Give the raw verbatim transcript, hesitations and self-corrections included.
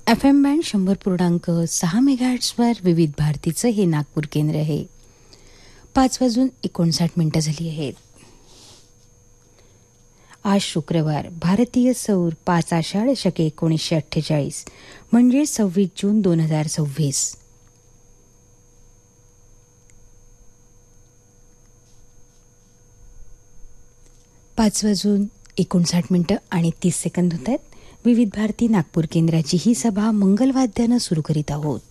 F M band शंभर पूर्णांक सहा मेगाहर्ट्झवर विविध भारतीचं हे नागपूर केंद्र आहे. पाच वाजून एकोणसाठ मिनिटं झाली आहेत. आज शुक्रवार, भारतीय सौर पाच आषाढ शके एकोणीसशे अठ्ठेचाळीस म्हणजे सव्वीस जून दोन हजार सव्वीस. पाच वाजून एकोणसाठ मिनिटं आणि तीस सेकंद होत आहेत. विविध भारती नागपूर केंद्राची ही सभा मंगलवाद्यानं सुरू करीत आहोत.